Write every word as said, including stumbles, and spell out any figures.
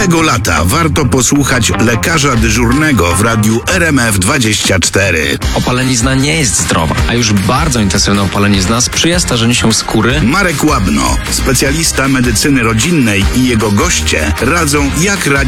Tego lata warto posłuchać lekarza dyżurnego w radiu R M F dwadzieścia cztery. Opalenizna nie jest zdrowa, a już bardzo intensywna opalenizna sprzyja starzeniu się skóry. Marek Łabno, specjalista medycyny rodzinnej, i jego goście radzą, jak radzić